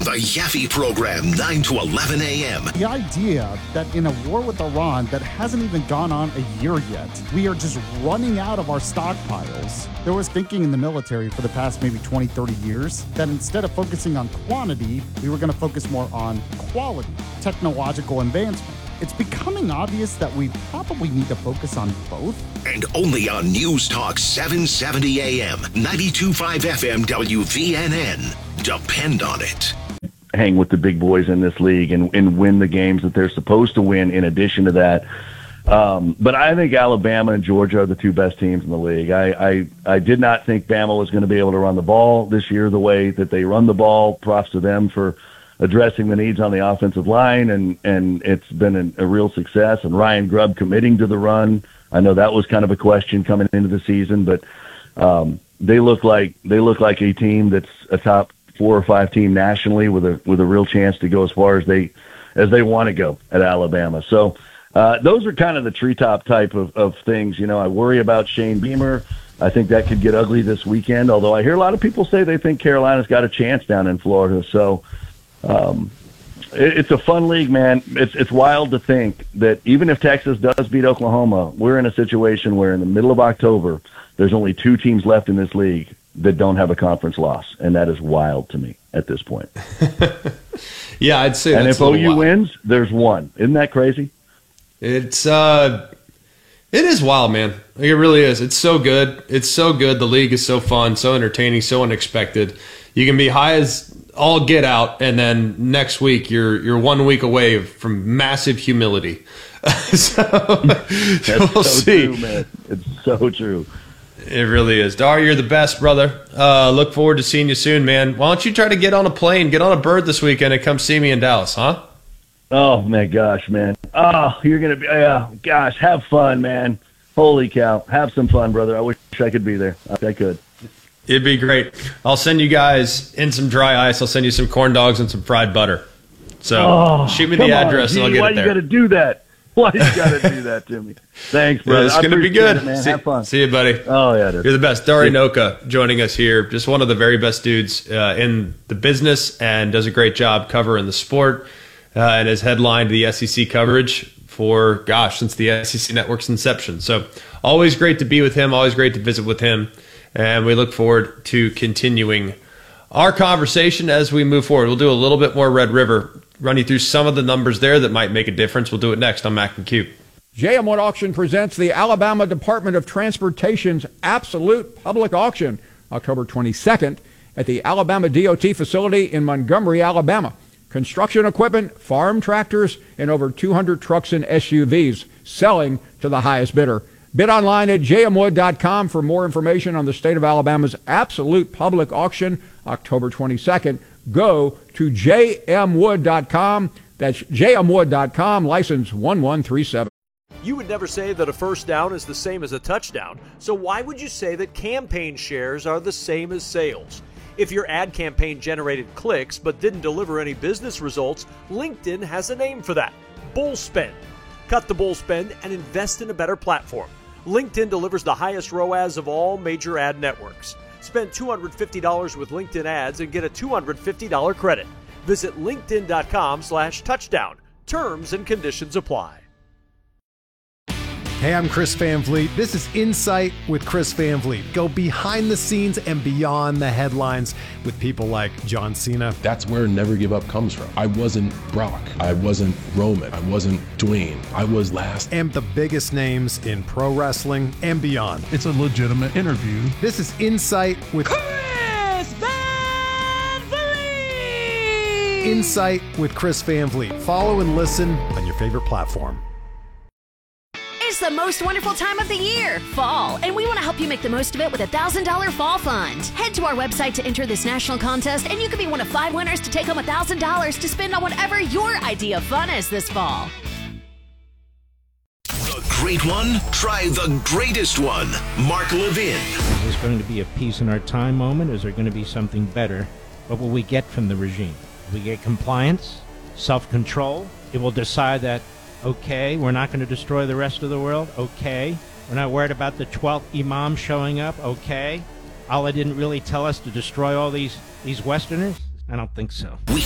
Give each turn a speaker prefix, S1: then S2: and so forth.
S1: The Yaffe Program, 9 to 11 a.m.
S2: The idea that in a war with Iran that hasn't even gone on a year yet, we are just running out of our stockpiles. There was thinking in the military for the past maybe 20, 30 years that instead of focusing on quantity, we were going to focus more on quality, technological advancement. It's becoming obvious that we probably need to focus on both.
S1: And only on News Talk 770 AM, 92.5 FM WVNN. Depend on it.
S3: Hang with the big boys in this league and win the games that they're supposed to win in addition to that. But I think Alabama and Georgia are the two best teams in the league. I did not think Bama was going to be able to run the ball this year the way that they run the ball. Props to them for addressing the needs on the offensive line, and it's been a real success. And Ryan Grubb committing to the run. I know that was kind of a question coming into the season, but they look like a team that's a top 4 or 5 team nationally with a real chance to go as far as they want to go at Alabama. So those are kind of the treetop type of things. You know, I worry about Shane Beamer. I think that could get ugly this weekend, although I hear a lot of people say they think Carolina's got a chance down in Florida. So it's a fun league, man. It's wild to think that even if Texas does beat Oklahoma, we're in a situation where in the middle of October, there's only 2 teams left in this league that don't have a conference loss, and that is wild to me at this point.
S4: Yeah, I'd say
S3: and
S4: that's
S3: if OU wins, there's 1. Isn't that crazy?
S4: It is wild, man. Like, it really is. It's so good. It's so good. The league is so fun, so entertaining, so unexpected. You can be high as all get out, and then next week you're 1 week away from massive humility. So we'll see.
S3: True, man. It's so true.
S4: It really is. Dar, you're the best, brother. Look forward to seeing you soon, man. Why don't you try to get on a plane, get on a bird this weekend, and come see me in Dallas, huh?
S3: Oh, my gosh, man. Oh, you're going to be, gosh, have fun, man. Holy cow. Have some fun, brother. I wish I could be there. I could.
S4: It'd be great. I'll send you guys in some dry ice. I'll send you some corn dogs and some fried butter. So shoot me the address and I'll get it there.
S3: Why you got to do that? Why you got to do that to me? Thanks, brother.
S4: It's going to be good.
S3: Man. Have fun.
S4: See you, buddy.
S3: Oh, yeah, dude.
S4: You're the best. Dari Noka joining us here. Just one of the very best dudes in the business and does a great job covering the sport and has headlined the SEC coverage for, since the SEC Network's inception. So always great to be with him. Always great to visit with him. And we look forward to continuing our conversation as we move forward. We'll do a little bit more Red River, run you through some of the numbers there that might make a difference. We'll do it next on Mac and Q.
S5: JM Wood Auction presents the Alabama Department of Transportation's Absolute Public Auction, October 22nd at the Alabama DOT facility in Montgomery, Alabama. Construction equipment, farm tractors, and over 200 trucks and SUVs selling to the highest bidder. Bid online at jmwood.com for more information on the state of Alabama's Absolute Public Auction, October 22nd. Go to jmwood.com. That's jmwood.com, license 1137.
S6: You would never say that a first down is the same as a touchdown, so why would you say that campaign shares are the same as sales? If your ad campaign generated clicks but didn't deliver any business results, LinkedIn has a name for that: bull spend. Cut the bull spend and invest in a better platform. LinkedIn delivers the highest ROAS of all major ad networks. Spend $250 with LinkedIn ads and get a $250 credit. Visit linkedin.com/touchdown. Terms and conditions apply.
S7: Hey, I'm Chris Van Vliet. This is Insight with Chris Van Vliet. Go behind the scenes and beyond the headlines with people like John Cena.
S8: That's where Never Give Up comes from. I wasn't Brock. I wasn't Roman. I wasn't Dwayne. I was last.
S7: And the biggest names in pro wrestling and beyond.
S9: It's a legitimate interview.
S7: This is Insight with
S10: Chris Van Vliet.
S7: Insight with Chris Van Vliet. Follow and listen on your favorite platform.
S11: It's the most wonderful time of the year, fall, and we want to help you make the most of it with a $1,000 fall fund. Head to our website to enter this national contest, and you could be one of 5 winners to take home $1,000 to spend on whatever your idea of fun is this fall.
S1: The great one? Try the greatest one. Mark Levin.
S12: Is this going to be a peace in our time moment? Is there going to be something better? What will we get from the regime? We get compliance, self-control. It will decide that, okay, we're not going to destroy the rest of the world. Okay. We're not worried about the 12th imam showing up. Okay. Allah didn't really tell us to destroy all these Westerners. I don't think so.